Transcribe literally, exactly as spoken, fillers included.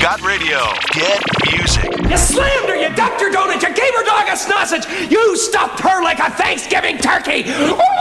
got radio. Get music. You slammed her, you ducked your donut, you gave her dog a sausage, you stuffed her like a Thanksgiving turkey.